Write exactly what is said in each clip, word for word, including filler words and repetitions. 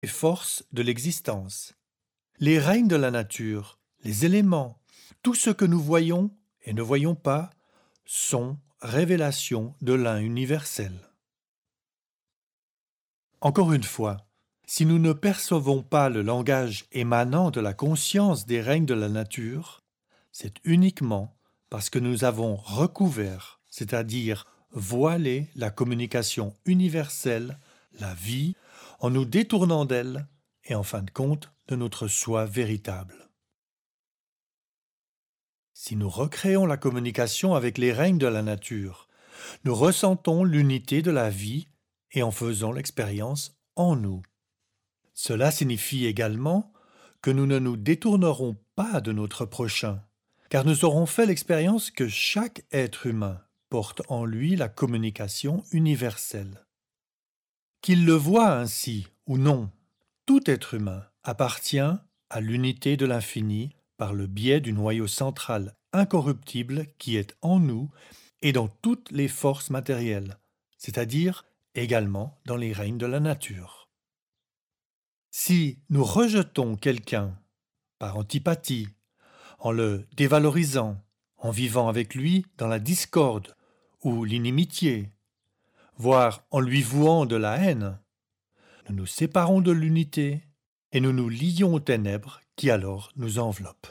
les forces de l'existence. Les règnes de la nature, les éléments, tout ce que nous voyons et ne voyons pas, sont révélations de l'un universel. Encore une fois, si nous ne percevons pas le langage émanant de la conscience des règnes de la nature, c'est uniquement parce que nous avons recouvert, c'est-à-dire voilé la communication universelle, la vie, en nous détournant d'elle et en fin de compte de notre soi véritable. Si nous recréons la communication avec les règnes de la nature, nous ressentons l'unité de la vie et en faisons l'expérience en nous. Cela signifie également que nous ne nous détournerons pas de notre prochain, car nous aurons fait l'expérience que chaque être humain porte en lui la communication universelle. Qu'il le voit ainsi ou non, tout être humain appartient à l'unité de l'infini par le biais du noyau central incorruptible qui est en nous et dans toutes les forces matérielles, c'est-à-dire également dans les règnes de la nature. Si nous rejetons quelqu'un par antipathie, en le dévalorisant, en vivant avec lui dans la discorde ou l'inimitié, voire en lui vouant de la haine, nous nous séparons de l'unité et nous nous lions aux ténèbres qui alors nous enveloppent.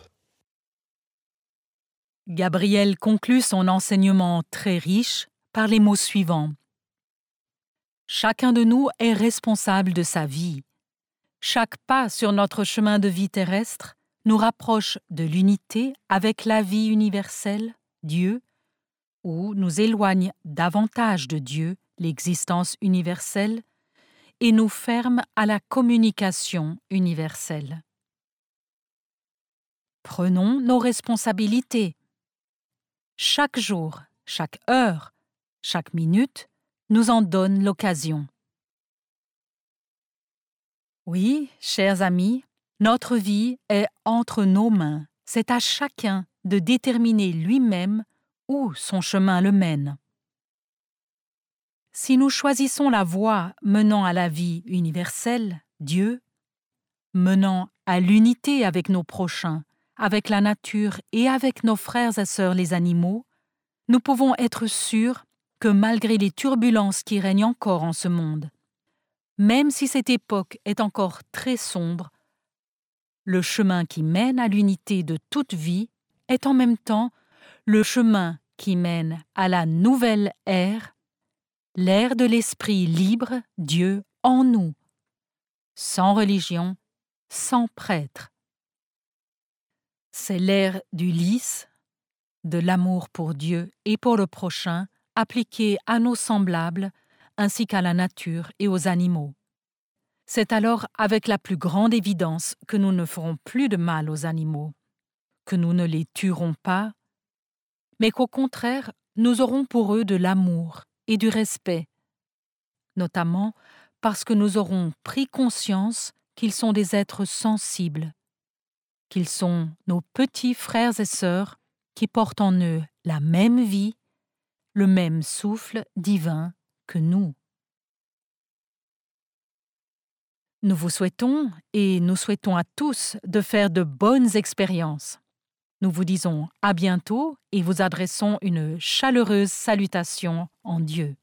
Gabriel conclut son enseignement très riche par les mots suivants. Chacun de nous est responsable de sa vie. Chaque pas sur notre chemin de vie terrestre nous rapproche de l'unité avec la vie universelle, Dieu, ou nous éloigne davantage de Dieu, l'existence universelle, et nous ferme à la communication universelle. Prenons nos responsabilités. Chaque jour, chaque heure, chaque minute nous en donne l'occasion. Oui, chers amis, notre vie est entre nos mains. C'est à chacun de déterminer lui-même où son chemin le mène. Si nous choisissons la voie menant à la vie universelle, Dieu, menant à l'unité avec nos prochains, avec la nature et avec nos frères et sœurs les animaux, nous pouvons être sûrs que malgré les turbulences qui règnent encore en ce monde, même si cette époque est encore très sombre, le chemin qui mène à l'unité de toute vie est en même temps le chemin qui mène à la nouvelle ère, l'ère de l'esprit libre, Dieu en nous, sans religion, sans prêtre. C'est l'ère du lys, de l'amour pour Dieu et pour le prochain, appliqué à nos semblables ainsi qu'à la nature et aux animaux. C'est alors avec la plus grande évidence que nous ne ferons plus de mal aux animaux, que nous ne les tuerons pas, mais qu'au contraire, nous aurons pour eux de l'amour et du respect, notamment parce que nous aurons pris conscience qu'ils sont des êtres sensibles, qu'ils sont nos petits frères et sœurs qui portent en eux la même vie, le même souffle divin que nous. Nous vous souhaitons et nous souhaitons à tous de faire de bonnes expériences. Nous vous disons à bientôt et vous adressons une chaleureuse salutation en Dieu.